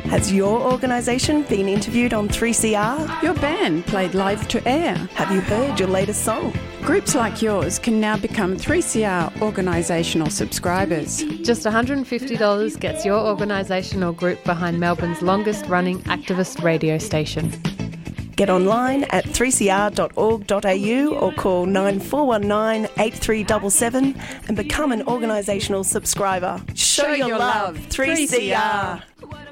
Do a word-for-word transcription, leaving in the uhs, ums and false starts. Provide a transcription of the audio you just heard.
Has your organisation been interviewed on three C R? Your band played live to air. Have you heard your latest song? Groups like yours can now become three C R organisational subscribers. Just one hundred fifty dollars gets your organisation or group behind Melbourne's longest running activist radio station. Get online at three c r dot org dot a u or call nine four one nine, eight three seven seven and become an organisational subscriber. Show, Show your, your love, love, three C R.